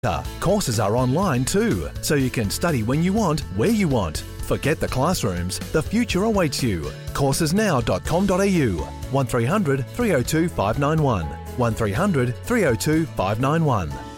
Courses are online too, so you can study when you want, where you want. Forget the classrooms, the future awaits you. Coursesnow.com.au 1300 302 591 1300 302 591.